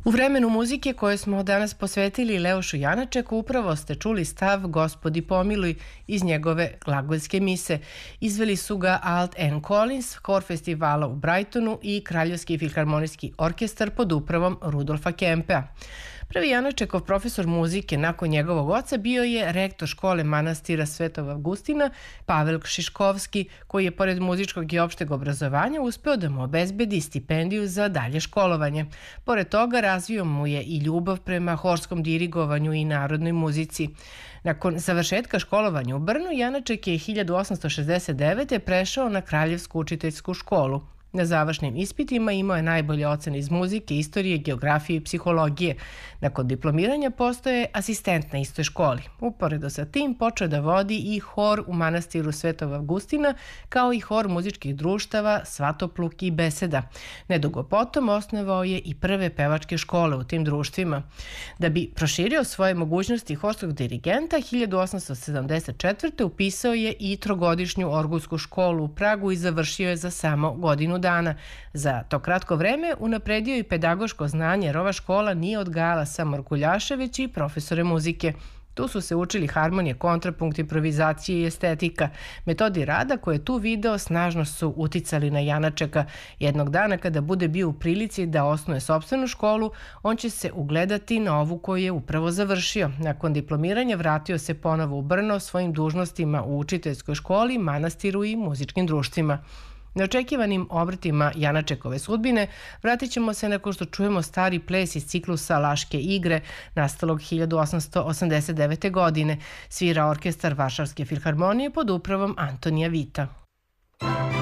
U vremenu muzike koje smo danas posvetili Leošu Janačeku upravo ste čuli stav Gospodi pomiluj iz njegove glagoljske mise. Izveli su ga Alt N. Collins, Hor festivala u Brightonu i Kraljevski filharmonijski orkestar pod upravom Rudolfa Kempea. Prvi Janačekov profesor muzike nakon njegovog oca bio je rektor škole manastira Svetog Avgustina Pavel Kšiškovski, koji je pored muzičkog i opšteg obrazovanja uspeo da mu obezbedi stipendiju za dalje školovanje. Pored toga razvio mu je i ljubav prema horskom dirigovanju i narodnoj muzici. Nakon završetka školovanja u Brnu, Janaček je 1869. prešao na Kraljevsku učiteljsku školu. Na završnim ispitima imao je najbolje ocene iz muzike, istorije, geografije i psihologije. Nakon diplomiranja postoje asistent na istoj školi. Uporedo sa tim počeo da vodi i hor u manastiru Svetog Avgustina, kao i hor muzičkih društava Svatopluk i Beseda. Nedugo potom osnovao je i prve pevačke škole u tim društvima. Da bi proširio svoje mogućnosti horskog dirigenta, 1874. upisao je i trogodišnju orgulsku školu u Pragu i završio je za samo godinu dana. Za to kratko vreme unapredio i pedagoško znanje, jer ova škola nije odgajala samo orguljaše, već i profesore muzike. Tu su se učili harmonije, kontrapunkt, improvizacije i estetika. Metodi rada koje je tu video snažno su uticali na Janačeka. Jednog dana kada bude bio u prilici da osnuje sopstvenu školu, on će se ugledati na ovu koju je upravo završio. Nakon diplomiranja vratio se ponovo u Brno svojim dužnostima u učiteljskoj školi, manastiru i muzičkim društvima. Neočekivanim obrtima Janačekove sudbine vratit ćemo se nakon što čujemo stari ples iz ciklusa Laške igre, nastalog 1889. godine. Svira orkestar Varšavske filharmonije pod upravom Antonija Vita.